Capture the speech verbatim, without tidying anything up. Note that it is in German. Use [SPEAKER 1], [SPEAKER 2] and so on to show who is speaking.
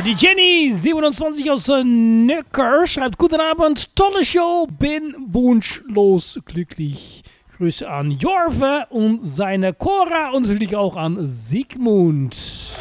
[SPEAKER 1] die Jenny, siebenundzwanzig aus äh, Nöcker, schreibt: Guten Abend, tolle Show, bin wunschlos glücklich. Grüße an Jorve und seine Cora und natürlich auch an Sigmund.